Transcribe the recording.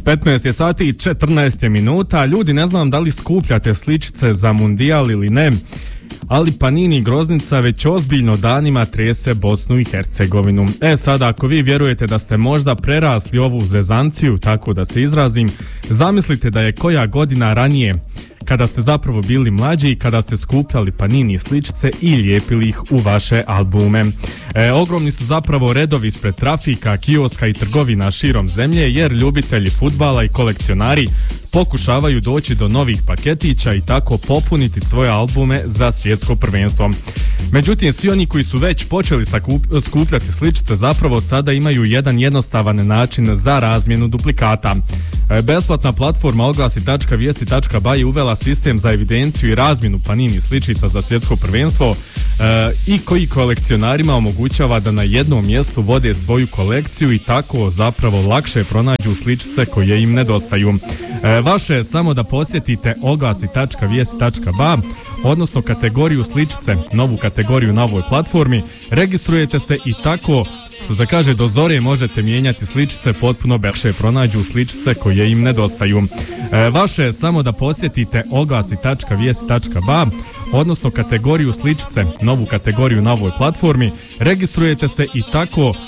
15 je sati i 14 minuta. Ljudi, ne znam da li skupljate sličice za mundijal ili ne, ali Panini Groznica već ozbiljno danima trese Bosnu i Hercegovinu. Sada, ako vi vjerujete da ste možda prerasli ovu zezanciju, tako da se izrazim, zamislite da je koja godina ranije, kada ste zapravo bili mlađi i kada ste skupljali Panini sličice i lijepili ih u vaše albume. Ogromni su zapravo redovi ispred trafika, kioska i trgovina širom zemlje, jer ljubitelji fudbala i kolekcionari pokušavaju doći do novih paketića i tako popuniti svoje albume za svjetsko prvenstvo. Međutim, svi oni koji su već počeli skupljati sličice zapravo sada imaju jedan jednostavan način za razmjenu duplikata. Besplatna platforma oglasi.vijesti.ba je uvela sistem za evidenciju i razmjenu Panini sličica za svjetsko prvenstvo i koji kolekcionarima omogućava da na jednom mjestu vode svoju kolekciju i tako zapravo lakše pronađu sličice koje im nedostaju. Vaše je samo da posjetite oglasi.vijesti.ba, odnosno kategoriju sličice, novu kategoriju na ovoj platformi, registrujete se i tako, što se kaže, do zore možete mijenjati sličice potpuno lakše pronađu sličice koje im nedostaju. Vaše je samo da posjetite oglasi.vijesti.ba, odnosno kategoriju sličice, novu kategoriju na ovoj platformi, registrujete se i tako,